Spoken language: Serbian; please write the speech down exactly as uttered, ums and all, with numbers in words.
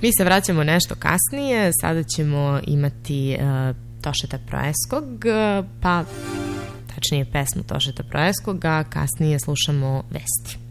Mi se vraćamo nešto kasnije, sada ćemo imati uh, Tošeta Proeskog, pa tačnije pesmu Tošeta Proeskog, a kasnije slušamo vesti.